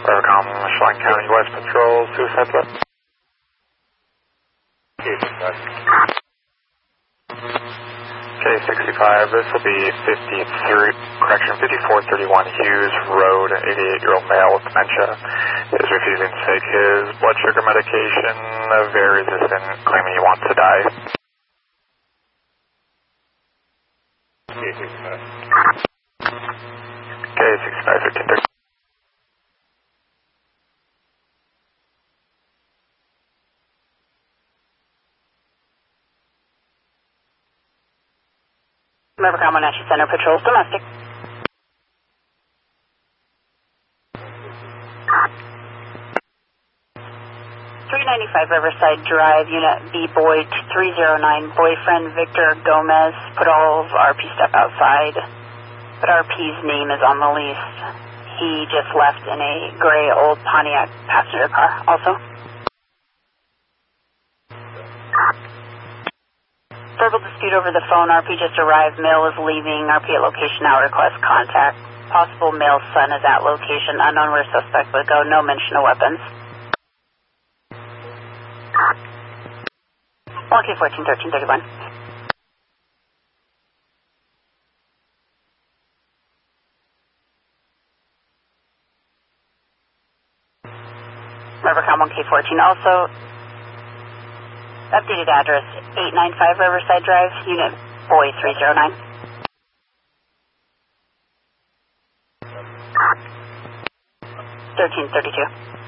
Rivercom, Chelan County West Patrol, suicide threat. K65, this will be 5431 Hughes Road, 88-year-old male with dementia is refusing to take his blood sugar medication, very resistant, claiming he wants to die. K65, 1530. Rivercom, Wenatchee Center Patrol, domestic. Riverside Drive, Unit B, Boyd 309, boyfriend Victor Gomez, put all of RP stuff outside, but RP's name is on the lease. He just left in a gray old Pontiac passenger car, also. Verbal dispute over the phone, RP just arrived, mail is leaving, RP at location now, request contact. Possible male son is at location, unknown where suspect would go, no mention of weapons. 1K14, 1331. Rivercom 1K14. Also, updated address 895 Riverside Drive, Unit Boy 309. $1332.